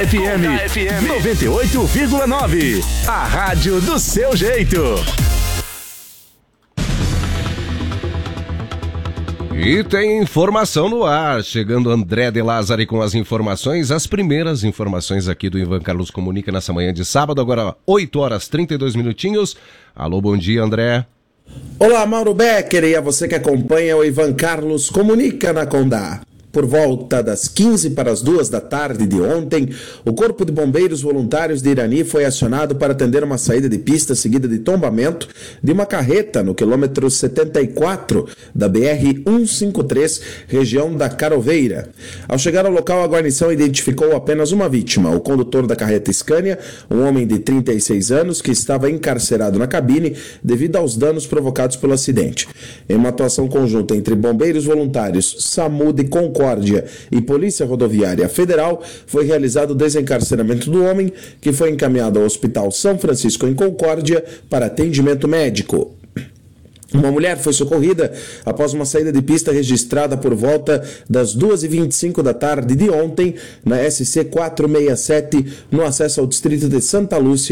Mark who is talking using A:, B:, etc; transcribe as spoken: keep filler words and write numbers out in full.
A: F M, F M noventa e oito vírgula nove. A rádio do seu jeito.
B: E tem informação no ar, chegando André de Lázari com as informações, as primeiras informações aqui do Ivan Carlos Comunica nessa manhã de sábado, agora oito horas e trinta e dois minutinhos. Alô, bom dia, André.
C: Olá, Mauro Becker, e a você que acompanha o Ivan Carlos Comunica na Condá. Por volta das quinze para as duas da tarde de ontem, o Corpo de Bombeiros Voluntários de Irani foi acionado para atender uma saída de pista seguida de tombamento de uma carreta no quilômetro setenta e quatro da B R cento e cinquenta e três, região da Caroveira. Ao chegar ao local, a guarnição identificou apenas uma vítima, o condutor da carreta Scania, um homem de trinta e seis anos que estava encarcerado na cabine devido aos danos provocados pelo acidente. Em uma atuação conjunta entre bombeiros voluntários, SAMU de Concórdia e Polícia Rodoviária Federal, foi realizado o desencarceramento do homem, que foi encaminhado ao Hospital São Francisco em Concórdia para atendimento médico. Uma mulher foi socorrida após uma saída de pista registrada por volta das duas e vinte e cinco da tarde de ontem na S C quatrocentos e sessenta e sete, no acesso ao distrito de Santa Lúcia,